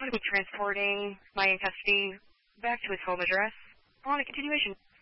going to be transporting my in custody back to his home address. On a continuation.